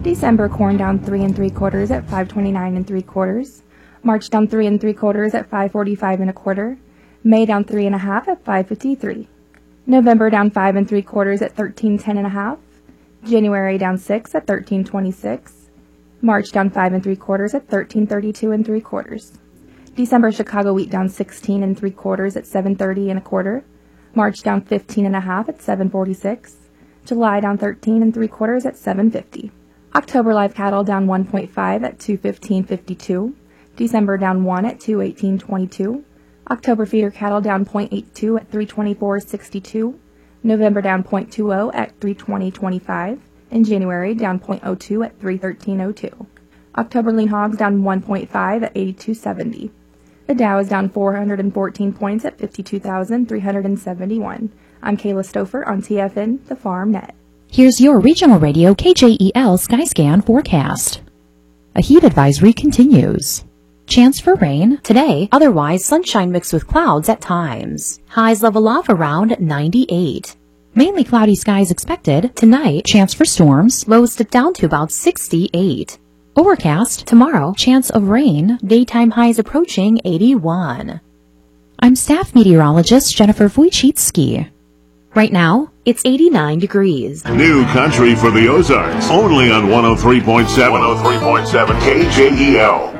December, corn down 3 3/4 at 5.29 3/4. March down 3 3/4 at 5.45 1/4. May down 3 1/2 at 5.53. November down 5 3/4 at 13.10 1/2. January down 6 at 13.26. March down 5 3/4 at 13.32 3/4. December, Chicago wheat down 16 3/4 at 7.30 1/4. March down 15 1/2 at 7.46. July down 13 3/4 at 7.50. October, live cattle down 1.5 at 215.52. December down 1 at 218.22. October, feeder cattle down 0.82 at 324.62. November down 0.20 at 320.25. In January down 0.02 at 313.02. October, lean hogs down 1.5 at 82.70. The Dow is down 414 points at 52,371. I'm Kayla Stouffer on TFN, the Farm Net. Here's your regional radio KJEL Skyscan forecast. A heat advisory continues. Chance for rain today, otherwise sunshine mixed with clouds at times. Highs level off around 98. Mainly cloudy skies expected tonight, chance for storms, lows dip down to about 68. Overcast tomorrow, chance of rain, daytime highs approaching 81. I'm staff meteorologist Jennifer Wojcicki. Right now, it's 89 degrees. New country for the Ozarks, only on 103.7 KJEL.